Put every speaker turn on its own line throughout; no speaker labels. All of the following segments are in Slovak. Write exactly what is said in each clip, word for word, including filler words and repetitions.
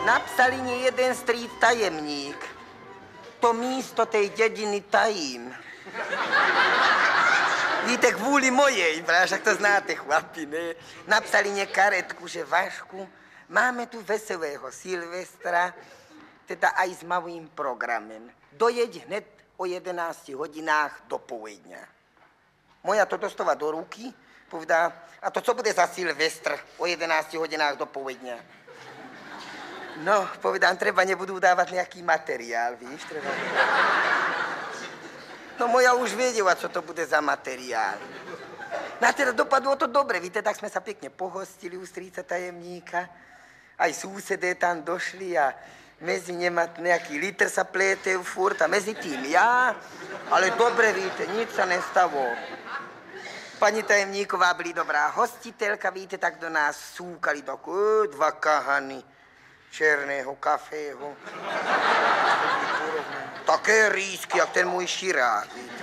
napsali nie jeden strýc tajemník. To místo tej dediny tajím. Víte, kvôli mojej, však to znáte, chlapi, ne? Napsali nie karetku, že Vašku, máme tu veselého Silvestra, teda aj s malým programem. Dojeď hned o jedenástich hodinách do povedňa. Moja to dostala do ruky, povedá, a to co bude za Silvestr o jedenástich hodinách do povedňa? No, povedám, treba nebudú dávať nejaký materiál, víš, treba... No moja už vedela, čo to bude za materiál. No a teda dopadlo to dobre, víte, tak sme sa pekne pohostili u strýca tajemníka. Aj súsedé tam došli a medzi nema nejaký liter sa plétev furt a medzi tým ja. Ale dobre, víte, nič sa nestalo. Pani tajemníková byli dobrá hostiteľka, víte, tak do nás súkali tak e, dva kahany černého kafého. Také rýsky, jak ten môj širák, víte.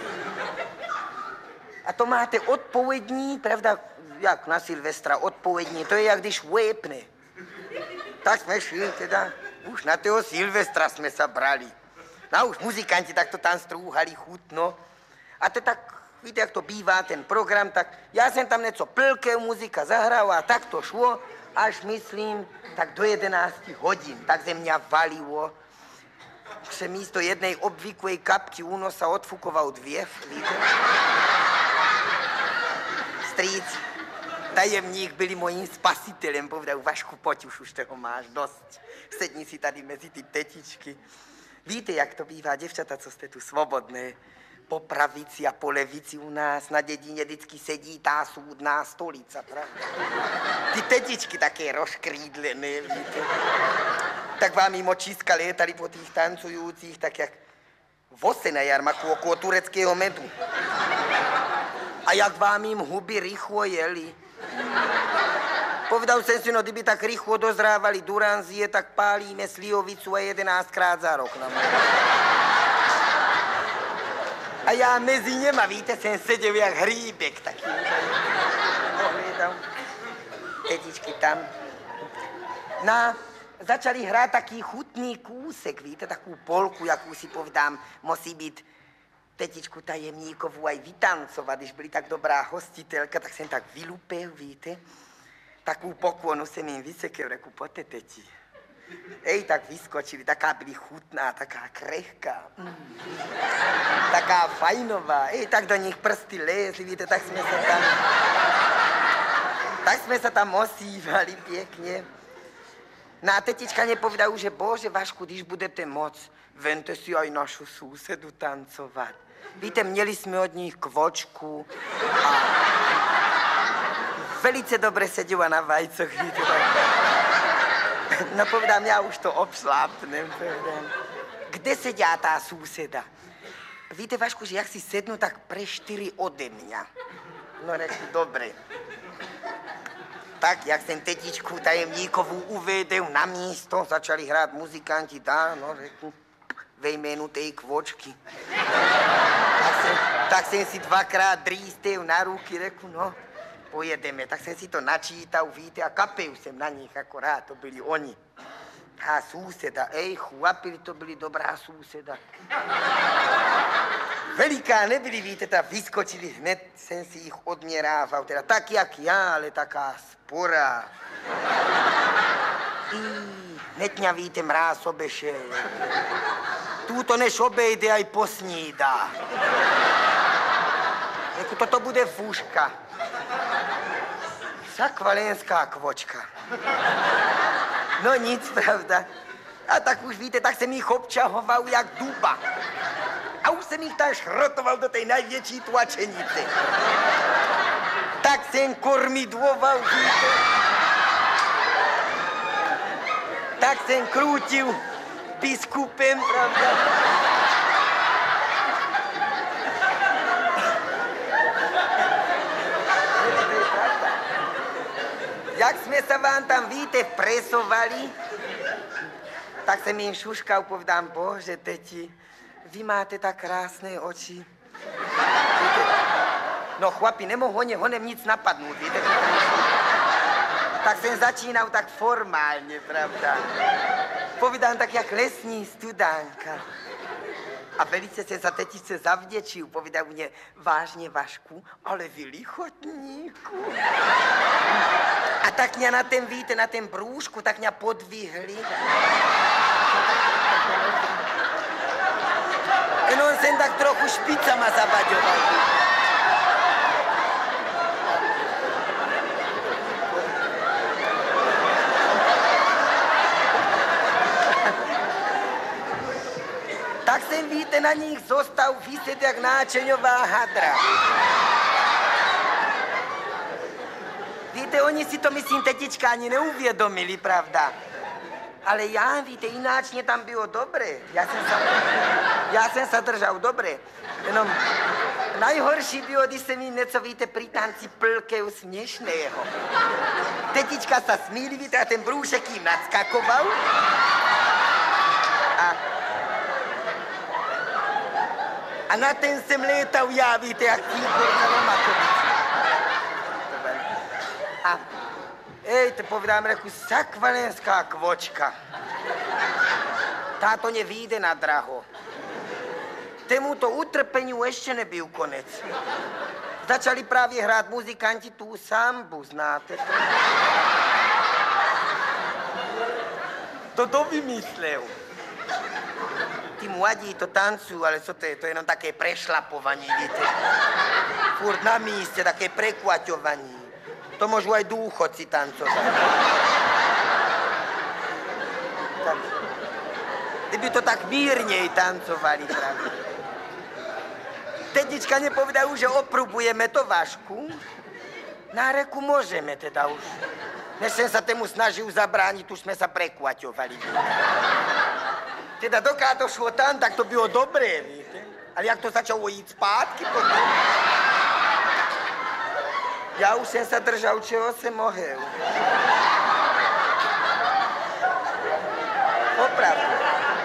A to máte odpovední, pravda, jak na Silvestra, odpovední, to je jak když vojepne. Tak sme šli, teda, už na toho Silvestra sme sa brali. No už muzikanti takto tam strúhali chutno. A to tak, víte, jak to bývá, ten program, tak ja som tam nieco plkev, muzika zahrala a tak to šlo, až myslím, tak do jedenástich hodín, tak ze mňa valilo. Že místo jednej obvyklej kapky u nosa odfukoval dvě, víte? Strýc, tajemník byli mojím spasitelem, povedal, Vašku, poď už, už toho máš dosť. Sedni si tady mezi ty tetičky. Víte, jak to bývá, devčata, co ste tu svobodné? Po pravici a po levici u nás na dedine vždycky sedí tá súdná stolica, pravda? Ty tetičky také rozkrídlené, víte? Tak vám im očíska lietali po tých tancujúcich, tak jak vose na jarmaku okolo tureckého medu. A jak vám im huby rýchlo jeli. Povedal som si, no kdyby tak rýchlo dozrávali duranzie, tak pálíme slivovicu a jedenáctkrát za rok na mňa. A ja mezi nema, víte, som sedel jak hríbek taký. Pohľadal. Tetičky tam. Na... Začali hrať taký chutný kúsek, víte, takú polku, jakú si povedám, musí byť tetičku tajemníkovú aj vytancovať, když byli tak dobrá hostiteľka, tak som tak vylúpil, víte. Takú poklonu som im vysekel, reku, poďte, teti. Ej, tak vyskočili, taká byli chutná, taká krehká. Mm. Taká fajnová. Ej, tak do nich prsty lézli, víte, tak sme sa tam... Tak sme sa tam osívali pekne. No a tetička nepovedajú, že bože, Vašku, když budete moc, vente si aj našu súsedu tancovať. Víte, měli sme od nich kvočku a velice dobre sedela na vajcoch, víte. No povedám, ja už to obšlápnem, povedám. Kde sedia tá súseda? Víte, Vašku, že jak si sednú, tak pre štyri ode mňa. No reku, dobre. Tak, jak som tetičku tajemníkovú uvedel na místo, začali hrať muzikanti, dá, no, reku, ve jménu tej kvočky. Tak som, tak som si dvakrát drístev na ruky, reku, no, pojedeme. Tak som si to načítal, víte, a kapel som na nich akorát, to byli oni. A súseda, ej, chlapili, to byli dobrá súseda. Veliká nebyli, víte, tá vyskočili, hned som si ich odmierával, teda tak, jak ja, ale taká sporá. I hned mňa, víte, mráz obešel. Túto než obejde aj posnída. Jako toto bude fúška. Sakvalenská kvočka. No nic, pravda. A tak už, víte, tak som ich občahoval jak duba. A už som ich tam šrotoval do tej najväčšej tlačenice. Tak som kormidloval, víte. Tak som krútil biskupem, pravda. Jak sme sa vám tam, víte, presovali, tak som im šuškal, povedám, bože, teti, vy máte tak krásne oči. Víte, no chlapi, nemohol honem nic napadnúť, víte. Tak jsem začínal tak formálně, pravda. Povídám tak jak lesní studánka. A velice se za tetičce zavděčil, povídal mě, vážně Vašku, ale vy lichotníku. A tak mě na ten, víte, na ten brůžku, tak mě podvihli. Jenom jsem tak trochu špicama zabaďoval. Tak jsem, víte, na nich zostal vyset jak náčeňová hadra. Víte, oni si to, myslím, tetička ani neuvědomili, pravda. Ale já, víte, jináč mě tam bylo dobré. Já jsem se, já jsem se držal dobré. Jenom najhorší bylo, když se mi něco, víte, pri tanci plkeu směšného. Tetička se smíli, víte, a ten brůšek jim nadskakoval. A, a na ten jsem létal já, víte, jak típor na Lomakovici. A ej, te povedám, reku, sakvalenská kvočka. Táto nevíde na draho. Témuto utrpeniu ešte nebyl konec. Začali právě hrát muzikanti tú sambu, znáte to? To to vymyslel. Tí mladí to tancujú, ale co to je? To je jenom také prešlapovanie, víte? Furt na míste, také prekvaťovanie. To môžu aj dôchodci tancovať. Tak. Kdyby to tak mírnej tancovali, pravda. Tetička nepovedajú, že oprubujeme to, Vašku. Na reku môžeme teda už. Než som sa tému snažil zabrániť, už sme sa prekvaťovali. Teda dokiaľ to šlo tam, tak to bylo dobré, víte? Ale jak to začalo ísť zpátky potom... Ja už som sa držal, čeho som mohol.